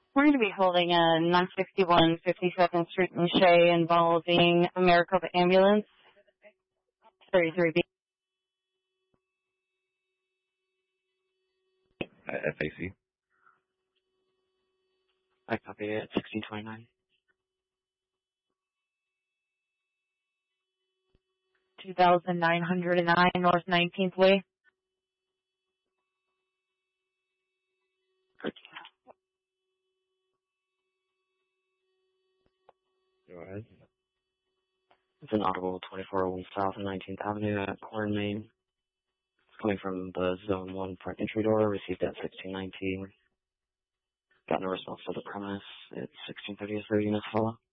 We're going to be holding a 961 52nd Street in Shea involving Maricopa Ambulance, 33B. FAC. I copy it at 1629. 2909 North 19th Way. Go ahead. It's an audible 2401 South and 19th Avenue at Horn, Maine. It's coming from the Zone 1 front entry door, received at 1619. Got no response to the premise. It's 1630 as their units follow.